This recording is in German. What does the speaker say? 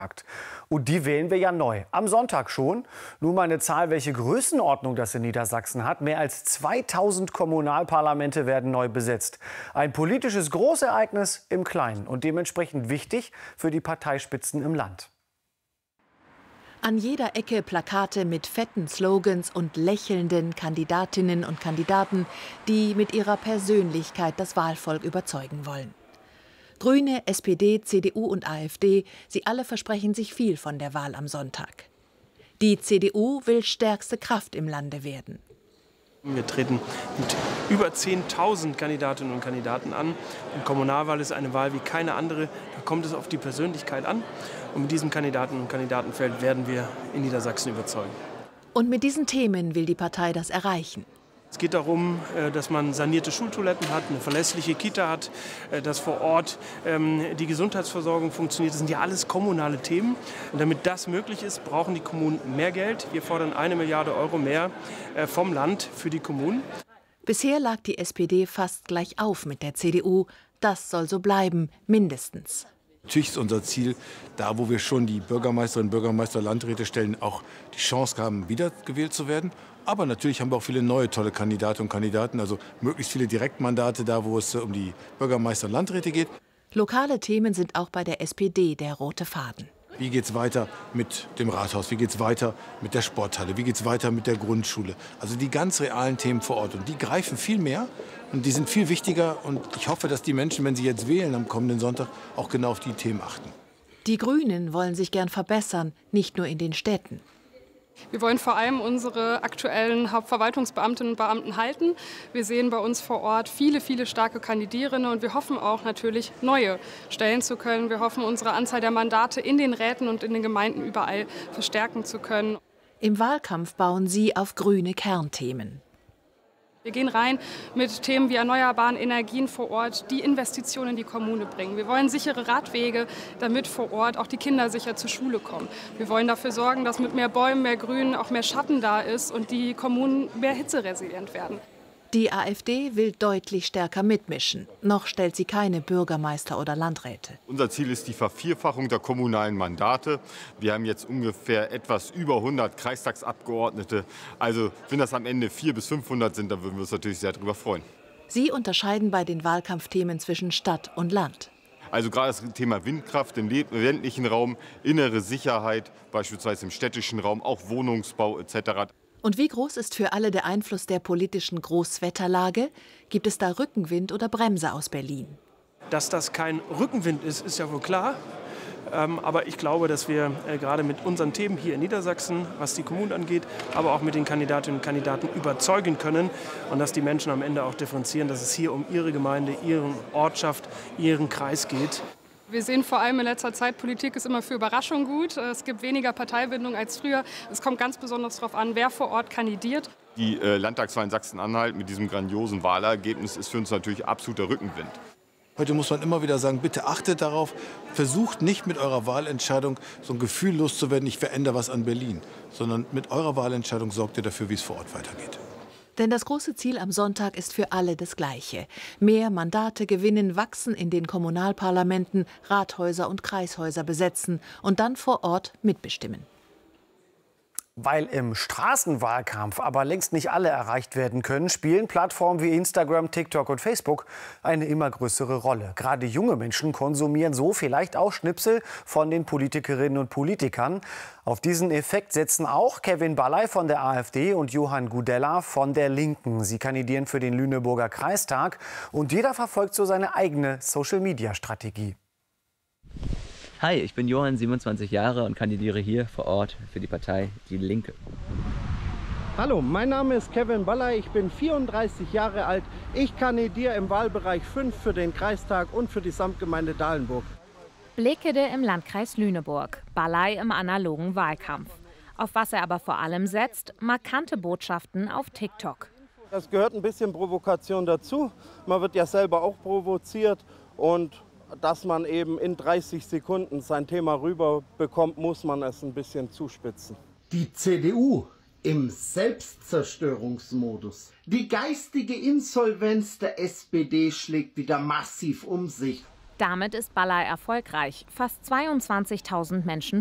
Und die wählen wir ja neu. Am Sonntag schon. Nur mal eine Zahl, welche Größenordnung das in Niedersachsen hat. Mehr als 2000 Kommunalparlamente werden neu besetzt. Ein politisches Großereignis im Kleinen und dementsprechend wichtig für die Parteispitzen im Land. An jeder Ecke Plakate mit fetten Slogans und lächelnden Kandidatinnen und Kandidaten, die mit ihrer Persönlichkeit das Wahlvolk überzeugen wollen. Grüne, SPD, CDU und AfD, sie alle versprechen sich viel von der Wahl am Sonntag. Die CDU will stärkste Kraft im Lande werden. Wir treten mit über 10.000 Kandidatinnen und Kandidaten an. Die Kommunalwahl ist eine Wahl wie keine andere. Da kommt es auf die Persönlichkeit an. Und mit diesem Kandidaten- und Kandidatenfeld werden wir in Niedersachsen überzeugen. Und mit diesen Themen will die Partei das erreichen. Es geht darum, dass man sanierte Schultoiletten hat, eine verlässliche Kita hat, dass vor Ort die Gesundheitsversorgung funktioniert. Das sind ja alles kommunale Themen. Und damit das möglich ist, brauchen die Kommunen mehr Geld. Wir fordern 1 Milliarde Euro mehr vom Land für die Kommunen. Bisher lag die SPD fast gleich auf mit der CDU. Das soll so bleiben, mindestens. Natürlich ist unser Ziel, da wo wir schon die Bürgermeisterinnen, Bürgermeister, Landräte stellen, auch die Chance haben, wiedergewählt zu werden. Aber natürlich haben wir auch viele neue tolle Kandidatinnen und Kandidaten, also möglichst viele Direktmandate da, wo es um die Bürgermeister und Landräte geht. Lokale Themen sind auch bei der SPD der rote Faden. Wie geht es weiter mit dem Rathaus? Wie geht es weiter mit der Sporthalle? Wie geht es weiter mit der Grundschule? Also die ganz realen Themen vor Ort. Und die greifen viel mehr und die sind viel wichtiger. Und ich hoffe, dass die Menschen, wenn sie jetzt wählen am kommenden Sonntag, auch genau auf die Themen achten. Die Grünen wollen sich gern verbessern, nicht nur in den Städten. Wir wollen vor allem unsere aktuellen Hauptverwaltungsbeamtinnen und Beamten halten. Wir sehen bei uns vor Ort viele, viele starke Kandidierende und wir hoffen auch natürlich neue stellen zu können. Wir hoffen, unsere Anzahl der Mandate in den Räten und in den Gemeinden überall verstärken zu können. Im Wahlkampf bauen sie auf grüne Kernthemen. Wir gehen rein mit Themen wie erneuerbaren Energien vor Ort, die Investitionen in die Kommune bringen. Wir wollen sichere Radwege, damit vor Ort auch die Kinder sicher zur Schule kommen. Wir wollen dafür sorgen, dass mit mehr Bäumen, mehr Grün auch mehr Schatten da ist und die Kommunen mehr hitzeresilient werden. Die AfD will deutlich stärker mitmischen. Noch stellt sie keine Bürgermeister oder Landräte. Unser Ziel ist die Vervierfachung der kommunalen Mandate. Wir haben jetzt ungefähr etwas über 100 Kreistagsabgeordnete. Also wenn das am Ende 400 bis 500 sind, dann würden wir uns natürlich sehr darüber freuen. Sie unterscheiden bei den Wahlkampfthemen zwischen Stadt und Land. Also gerade das Thema Windkraft im ländlichen Raum, innere Sicherheit, beispielsweise im städtischen Raum, auch Wohnungsbau etc. Und wie groß ist für alle der Einfluss der politischen Großwetterlage? Gibt es da Rückenwind oder Bremse aus Berlin? Dass das kein Rückenwind ist, ist ja wohl klar. Aber ich glaube, dass wir gerade mit unseren Themen hier in Niedersachsen, was die Kommunen angeht, aber auch mit den Kandidatinnen und Kandidaten überzeugen können. Und dass die Menschen am Ende auch differenzieren, dass es hier um ihre Gemeinde, ihre Ortschaft, ihren Kreis geht. Wir sehen vor allem in letzter Zeit, Politik ist immer für Überraschung gut. Es gibt weniger Parteibindung als früher. Es kommt ganz besonders darauf an, wer vor Ort kandidiert. Die Landtagswahl in Sachsen-Anhalt mit diesem grandiosen Wahlergebnis ist für uns natürlich absoluter Rückenwind. Heute muss man immer wieder sagen, bitte achtet darauf, versucht nicht mit eurer Wahlentscheidung so ein Gefühl loszuwerden, ich verändere was an Berlin, sondern mit eurer Wahlentscheidung sorgt ihr dafür, wie es vor Ort weitergeht. Denn das große Ziel am Sonntag ist für alle das Gleiche. Mehr Mandate gewinnen, wachsen in den Kommunalparlamenten, Rathäuser und Kreishäuser besetzen und dann vor Ort mitbestimmen. Weil im Straßenwahlkampf aber längst nicht alle erreicht werden können, spielen Plattformen wie Instagram, TikTok und Facebook eine immer größere Rolle. Gerade junge Menschen konsumieren so vielleicht auch Schnipsel von den Politikerinnen und Politikern. Auf diesen Effekt setzen auch Kevin Ballay von der AfD und Johann Gudella von der Linken. Sie kandidieren für den Lüneburger Kreistag und jeder verfolgt so seine eigene Social-Media-Strategie. Hi, ich bin Johann, 27 Jahre und kandidiere hier vor Ort für die Partei Die Linke. Hallo, mein Name ist Kevin Ballay, ich bin 34 Jahre alt. Ich kandidiere im Wahlbereich 5 für den Kreistag und für die Samtgemeinde Dahlenburg. Bleckede im Landkreis Lüneburg, Ballay im analogen Wahlkampf. Auf was er aber vor allem setzt, markante Botschaften auf TikTok. Das gehört ein bisschen Provokation dazu. Man wird ja selber auch provoziert und dass man eben in 30 Sekunden sein Thema rüberbekommt, muss man es ein bisschen zuspitzen. Die CDU im Selbstzerstörungsmodus. Die geistige Insolvenz der SPD schlägt wieder massiv um sich. Damit ist Balai erfolgreich. Fast 22.000 Menschen